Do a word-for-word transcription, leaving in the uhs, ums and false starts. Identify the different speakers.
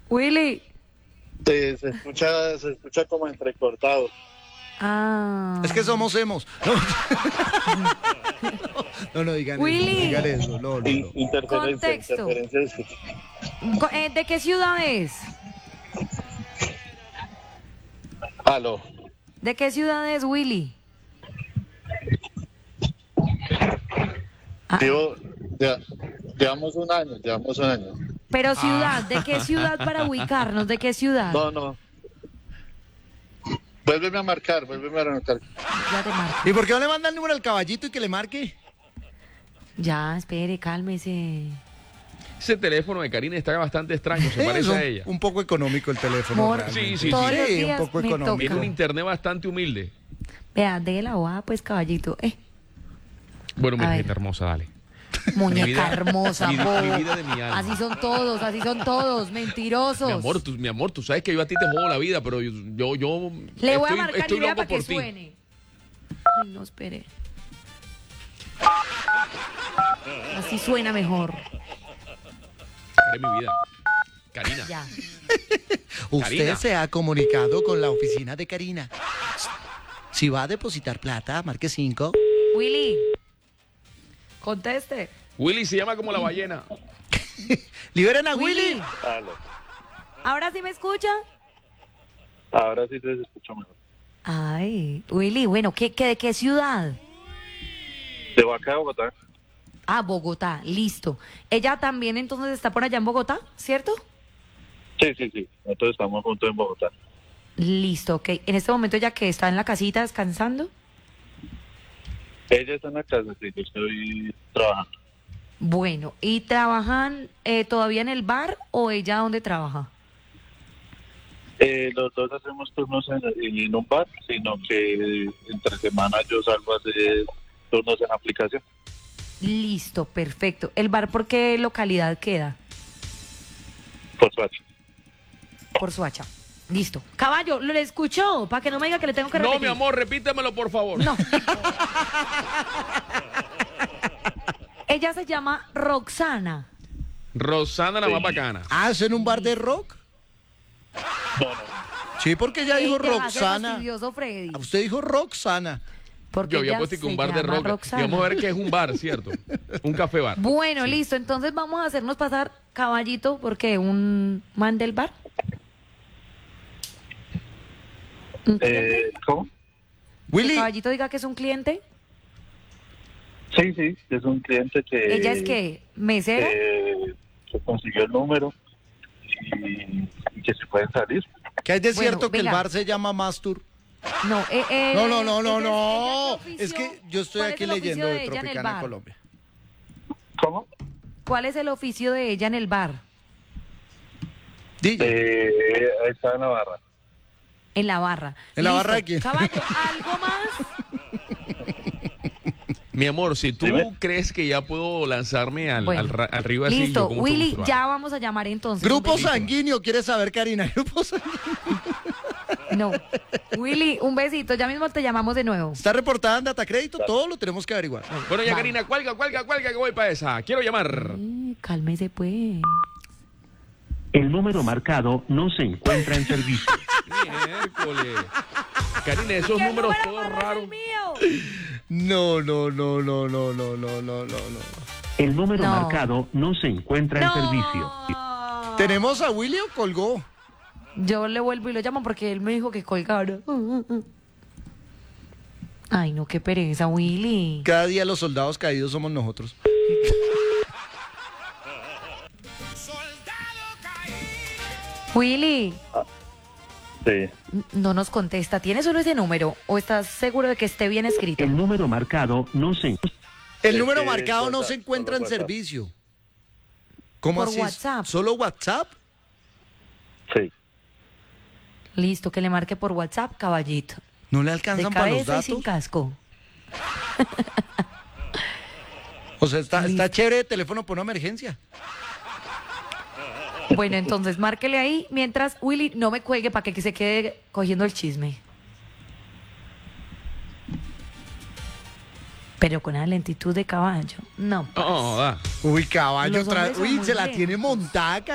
Speaker 1: Willy.
Speaker 2: Se, se escucha, se escucha como entrecortado.
Speaker 1: Ah.
Speaker 3: Es que somos hemos. No, no, no digan
Speaker 1: Willy.
Speaker 3: eso. Digan eso. No, no,
Speaker 2: In-
Speaker 3: no.
Speaker 2: interferencia,
Speaker 1: Contexto.
Speaker 2: interferencia. de-
Speaker 1: Co- eh, ¿De qué ciudad es?
Speaker 2: Aló.
Speaker 1: ¿De qué ciudad es, Willy? Ah,
Speaker 2: Digo, ya, llevamos un año, llevamos un año.
Speaker 1: pero ciudad, ¿de qué ciudad para ubicarnos? ¿De qué ciudad?
Speaker 2: No, no. Vuélveme a marcar, vuélveme a marcar.
Speaker 1: Ya te marco.
Speaker 3: ¿Y por qué no le manda el número al caballito y que le marque?
Speaker 1: Ya, espere, cálmese.
Speaker 4: Ese teléfono de Karina está bastante extraño, se
Speaker 3: Es
Speaker 4: parece
Speaker 3: un,
Speaker 4: a ella.
Speaker 3: un poco económico el teléfono.
Speaker 1: Amor,
Speaker 3: realmente.
Speaker 4: Sí, sí,
Speaker 1: todos
Speaker 4: sí.
Speaker 1: los
Speaker 3: Sí,
Speaker 1: días
Speaker 3: un poco
Speaker 1: me
Speaker 3: económico.
Speaker 4: Tiene un
Speaker 1: toca.
Speaker 4: internet bastante humilde.
Speaker 1: Vea, de la hoja, pues, caballito. Eh,
Speaker 4: Bueno, mi
Speaker 1: A ver.
Speaker 4: gente hermosa, dale.
Speaker 1: muñeca
Speaker 4: Mi vida-
Speaker 1: hermosa,
Speaker 4: mi-
Speaker 1: bobo.
Speaker 4: mi vida de mi alma.
Speaker 1: Así son todos, así son todos, mentirosos.
Speaker 4: Mi amor, tú, mi amor, tú sabes que yo a ti te jodo la vida, pero yo, yo, yo
Speaker 1: Le voy a
Speaker 4: estoy-
Speaker 1: marcar
Speaker 4: estoy
Speaker 1: y vea
Speaker 4: loco
Speaker 1: para que
Speaker 4: por ti.
Speaker 1: suene. Ay, no, espere. Así suena mejor.
Speaker 4: Eres mi vida. Karina.
Speaker 1: Ya.
Speaker 3: Usted
Speaker 4: Karina.
Speaker 3: se ha comunicado con la oficina de Karina. Si va a depositar plata, marque cinco.
Speaker 1: Willy, conteste.
Speaker 4: Willy se llama como la ballena.
Speaker 3: ¡Liberen a
Speaker 1: Willy,
Speaker 3: Willy!
Speaker 2: Aló.
Speaker 1: ¿ahora sí me escucha?
Speaker 2: Ahora sí se escucha mejor.
Speaker 1: Ay, Willy, bueno, ¿qué, qué, ¿de qué ciudad?
Speaker 2: De Boacá, Bogotá.
Speaker 1: Ah, Bogotá, listo. Ella también entonces está por allá en Bogotá, ¿cierto?
Speaker 2: Sí, sí, sí. Nosotros estamos juntos en Bogotá.
Speaker 1: Listo, ok. En este momento ya que está en la casita descansando.
Speaker 2: Ella está en la casa, sí, yo estoy trabajando.
Speaker 1: Bueno, ¿y trabajan eh, todavía en el bar o ella dónde trabaja?
Speaker 2: Eh, los dos hacemos turnos en, en un bar, sino que entre semana yo salgo a hacer turnos en aplicación.
Speaker 1: Listo, perfecto. ¿El bar por qué localidad queda?
Speaker 2: Por suerte.
Speaker 1: Por Suacha. Listo. Caballo, ¿lo le escuchó? Para que no me diga que le tengo que repetir.
Speaker 4: No, mi amor, repítemelo, por favor.
Speaker 1: No. Ella se llama Roxana.
Speaker 4: Rosana la
Speaker 2: Sí.
Speaker 4: más bacana.
Speaker 3: ¿Hacen un bar de rock?
Speaker 2: No, no.
Speaker 3: Sí, porque ella dijo
Speaker 1: Ey, te hace
Speaker 3: Roxana.
Speaker 1: fastidioso, Freddy.
Speaker 3: Usted dijo Roxana.
Speaker 1: Porque
Speaker 4: Yo había
Speaker 1: ella
Speaker 4: puesto que
Speaker 1: se
Speaker 4: un bar de
Speaker 1: llama
Speaker 4: rock. Y
Speaker 1: Roxana.
Speaker 4: vamos a ver qué es un bar, ¿cierto? Un café bar.
Speaker 1: Bueno, listo. Entonces vamos a hacernos pasar caballito porque un man del bar. ¿Un cliente?
Speaker 2: Eh, ¿Cómo?
Speaker 1: ¿Que
Speaker 3: Willy,
Speaker 1: caballito diga que es un cliente?
Speaker 2: Sí, sí, es un cliente que...
Speaker 1: ¿Ella es qué? ¿Mesera?
Speaker 2: eh, que consiguió el número y, y que se pueden salir.
Speaker 3: que es de
Speaker 1: Bueno,
Speaker 3: cierto que el
Speaker 1: venga.
Speaker 3: bar se llama Mastur.
Speaker 1: No, eh, eh,
Speaker 3: No, no, no, no,
Speaker 1: ella-
Speaker 3: no.
Speaker 1: ella qué
Speaker 3: Es que
Speaker 1: oficio-
Speaker 3: yo estoy
Speaker 1: ¿cuál es
Speaker 3: aquí
Speaker 1: el oficio
Speaker 3: leyendo de
Speaker 1: ella en el
Speaker 3: Tropicana
Speaker 1: bar?
Speaker 3: Colombia.
Speaker 2: ¿Cómo?
Speaker 1: ¿Cuál es el oficio de ella en el bar?
Speaker 3: D J.
Speaker 2: Eh, está en la barra.
Speaker 1: En la barra.
Speaker 3: ¿En la
Speaker 1: Listo.
Speaker 3: barra de quién?
Speaker 1: Caballo, ¿algo más?
Speaker 4: Mi amor, si tú
Speaker 2: Dime.
Speaker 4: crees que ya puedo lanzarme al,
Speaker 1: Bueno,
Speaker 4: al ra- arriba así,
Speaker 1: Listo,
Speaker 4: yo con mucho
Speaker 1: Willy,
Speaker 4: gusto lo
Speaker 1: ya
Speaker 4: hago.
Speaker 1: vamos a llamar entonces.
Speaker 3: Grupo
Speaker 1: Un besito.
Speaker 3: sanguíneo, ¿quieres saber, Karina? Grupo sanguíneo.
Speaker 1: No. Willy, un besito. Ya mismo te llamamos de nuevo.
Speaker 3: ¿Está reportada en Data Crédito? Todo lo tenemos que averiguar.
Speaker 4: Bueno, ya
Speaker 1: Vamos.
Speaker 4: Karina, cuelga, cuelga, cuelga, que voy para esa. Quiero llamar.
Speaker 1: Eh, cálmese, pues.
Speaker 5: El número marcado no se encuentra en servicio.
Speaker 4: Miércoles. Karina, esos
Speaker 1: ¿Qué
Speaker 4: números
Speaker 1: número
Speaker 4: todos
Speaker 1: puede ser
Speaker 4: raros.
Speaker 1: el mío?
Speaker 3: No, no, no, no, no, no, no, no, no, no.
Speaker 5: El número
Speaker 1: No.
Speaker 5: marcado no se encuentra en servicio.
Speaker 1: No.
Speaker 3: ¿Tenemos a Willy o colgó?
Speaker 1: Yo le vuelvo y lo llamo porque él me dijo que colgara. Ay, no, qué pereza, Willy.
Speaker 3: Cada día los soldados caídos somos nosotros.
Speaker 1: Willy,
Speaker 2: Sí.
Speaker 1: n- no nos contesta. ¿Tienes solo ese número o estás seguro de que esté bien escrito?
Speaker 5: El número marcado no se encuentra.
Speaker 3: El
Speaker 2: Es
Speaker 3: número
Speaker 2: que
Speaker 3: marcado no
Speaker 2: WhatsApp,
Speaker 3: se encuentra en
Speaker 2: solo WhatsApp.
Speaker 3: servicio. ¿Cómo
Speaker 1: Por
Speaker 3: así?
Speaker 1: WhatsApp.
Speaker 3: ¿Solo WhatsApp?
Speaker 2: Sí.
Speaker 1: Listo, que le marque por WhatsApp, caballito.
Speaker 3: ¿No le
Speaker 1: De
Speaker 3: alcanzan para los
Speaker 1: cabeza y sin
Speaker 3: datos?
Speaker 1: casco.
Speaker 3: O sea, está, está
Speaker 1: Listo.
Speaker 3: chévere el teléfono por una emergencia.
Speaker 1: Bueno, entonces márquele ahí mientras Willy no me cuelgue para que se quede cogiendo el chisme. Pero con la lentitud de caballo. No, parce.
Speaker 4: Oh, da.
Speaker 3: Uy, caballo,
Speaker 1: Los
Speaker 3: otra-
Speaker 1: hombres son
Speaker 3: uy,
Speaker 1: muy
Speaker 3: se la
Speaker 1: lentos.
Speaker 3: tiene montada,